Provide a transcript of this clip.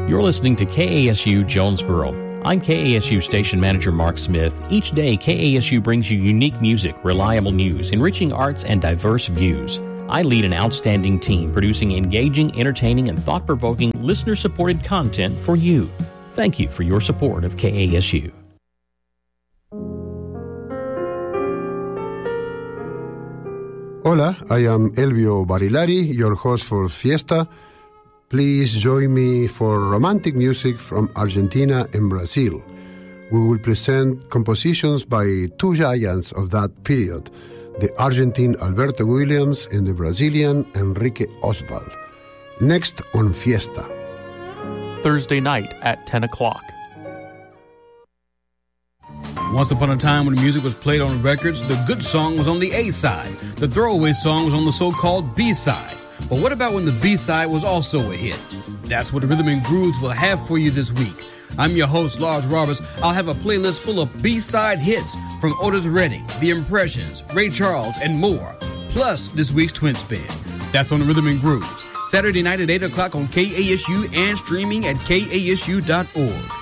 You're listening to KASU Jonesboro. I'm KASU Station Manager Mark Smith. Each day, KASU brings you unique music, reliable news, enriching arts, and diverse views. I lead an outstanding team producing engaging, entertaining, and thought-provoking, listener-supported content for you. Thank you for your support of KASU. Hola, I am Elvio Barilari, your host for Fiesta. Please join me for romantic music from Argentina and Brazil. We will present compositions by two giants of that period, the Argentine Alberto Williams and the Brazilian Enrique Oswald. Next on Fiesta. Thursday night at 10 o'clock. Once upon a time when music was played on records, the good song was on the A side. The throwaway song was on the so-called B side. But what about when the B side was also a hit? That's what Rhythm and Grooves will have for you this week. I'm your host, Lars Roberts. I'll have a playlist full of B-side hits from Otis Redding, The Impressions, Ray Charles, and more. Plus this week's Twin Spin. That's on the Rhythm and Grooves. Saturday night at 8 o'clock on KASU and streaming at KASU.org.